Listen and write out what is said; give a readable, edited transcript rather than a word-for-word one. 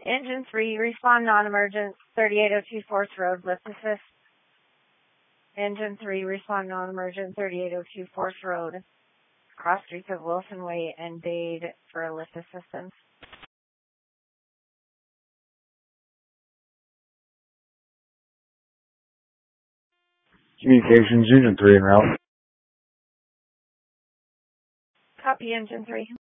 Engine 3, respond non-emergent, 38024 4th Road, lift assist. Engine 3, respond non-emergent, 38024 4th Road, cross streets of Wilson Way and Dade for a lift assistance. Communications, Engine 3 en route. Copy, Engine 3.